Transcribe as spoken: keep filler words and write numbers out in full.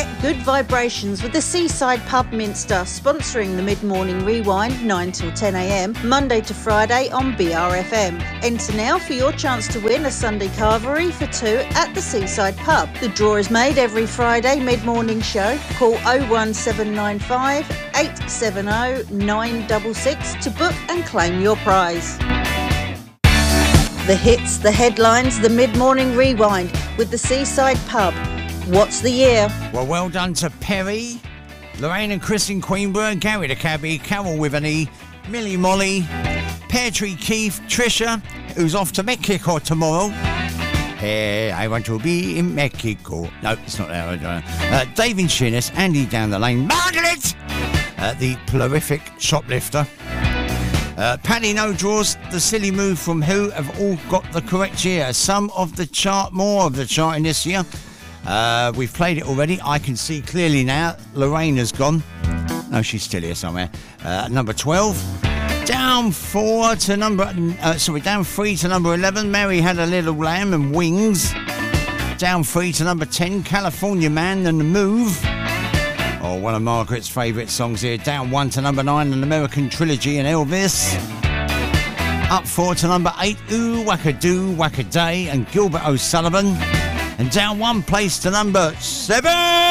Get good vibrations with the Seaside Pub Minster, sponsoring the Mid-Morning Rewind, nine till ten a m, Monday to Friday on B R F M. Enter now for your chance to win a Sunday carvery for two at the Seaside Pub. The draw is made every Friday mid-morning show. Call oh one seven nine five, eight seven oh, nine six six to book and claim your prize. The hits, the headlines, the Mid-Morning Rewind with the Seaside Pub. What's the year? Well, well done to Perry, Lorraine and Chris in Queenborough, Gary the Cabbie, Carol with an E, Millie Molly, Pear Tree Keith, Trisha, who's off to Mexico tomorrow. Hey, I want to be in Mexico. No, it's not there. Uh, David Shinnis, Andy down the lane, Margaret, uh, the prolific shoplifter. Uh, Paddy No Draws, the silly move from Who have all got the correct year. Some of the chart, more of the charting this year. Uh, we've played it already. I can see clearly now. Lorraine has gone. No, she's still here somewhere. Uh, number twelve. Down four to number... Uh, sorry, down three to number eleven. Mary Had a Little Lamb and Wings. Down three to number ten. California Man and The Move. Oh, one of Margaret's favourite songs here. Down one to number nine. An American Trilogy and Elvis. Up four to number eight. Ooh, Wackadoo, Wackaday and Gilbert O'Sullivan. And down one place to number seven.